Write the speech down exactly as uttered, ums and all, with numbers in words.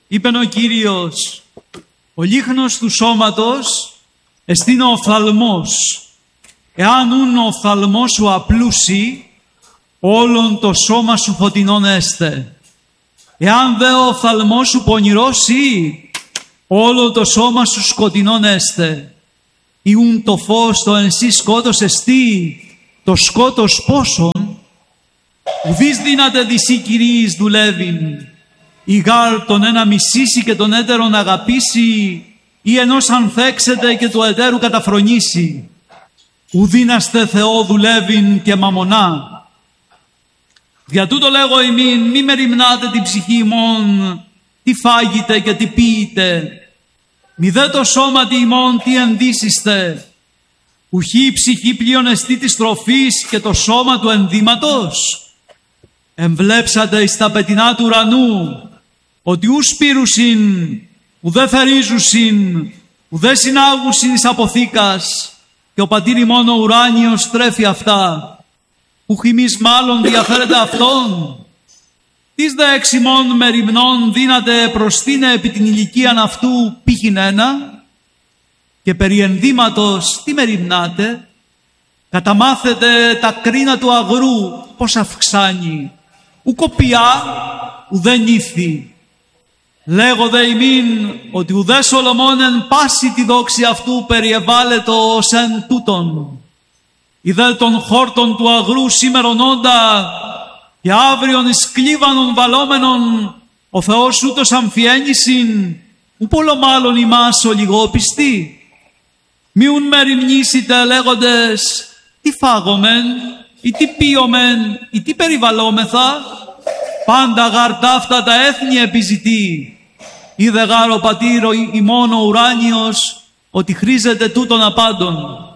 Είπεν ο Κύριος, ο λίχνος του σώματος εστίν ο οφθαλμός. Εάν ούν ο οφθαλμός σου απλούσει, όλον το σώμα σου φωτεινόν έστε. Εάν δε ο οφθαλμός σου πονηρώσει, όλο το σώμα σου σκοτεινόν έστε. Ιούν το φως το εν σύ σκότος εστί, το σκότος πόσον. Ουδείς δύναται δυσί κυρίης δουλεύειν, η γάρ τον ένα μισήσει και τον έτερον αγαπήσει, ή ενός ανθέξεται και του ετέρου καταφρονήσει. Ουδύναστε Θεό δουλεύειν και μαμονά. Δια τούτο λέγω ημίν, μη μεριμνάτε την ψυχή ημών, τι φάγετε και τι πίετε. Μη δε το σώματι ημών τι ενδύσιστε. Ουχή η ψυχή πλέον εστί της τροφής και το σώμα του ενδύματος. Εμβλέψατε εις τα πετεινά του ουρανού, ότι ου σπήρουσιν, ουδέ θερίζουσιν, ουδέ συνάγουσιν εις αποθήκας, και ο πατήρ ημών ο ουράνιος τρέφει αυτά. Ουχ ημείς μάλλον διαφέρεται αυτόν. Τις δε εξ ημών μεριμνών δύναται προστήνε επί την ηλικίαν αυτού πήχην ένα, και περί ενδύματος τι μεριμνάτε. Καταμάθετε τα κρίνα του αγρού πως αυξάνει, ου κοπιά ουδέ νύθει. Λέγω δε ημίν ότι ουδέ Σολομών εν πάση τη δόξη αυτού περιεβάλλετο ως εν τούτον. Ιδέ των χόρτων του αγρού σήμερον όντα και αύριον εις κλίβανον βαλόμενον ο Θεός ούτως αμφιένησιν, ου πολλο μάλλον ημάς ο λιγόπιστοι. Μιουν μεριμνήσετε λέγοντες τι φάγομεν ή τι πίωμεν ή τι περιβαλλόμεθα. Πάντα γαρ ταύτα τα έθνη επιζητεί. Είδε γάρ ο πατήρ ημών ο ουράνιος ότι χρήζεται τούτον απάντων.